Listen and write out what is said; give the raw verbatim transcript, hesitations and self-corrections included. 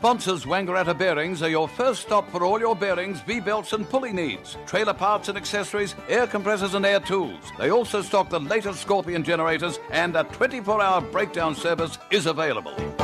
sponsors Wangaratta Bearings are your first stop for all your bearings, V-belts and pulley needs, trailer parts and accessories, air compressors and air tools. They also stock the latest Scorpion generators, and a twenty-four hour breakdown service is available.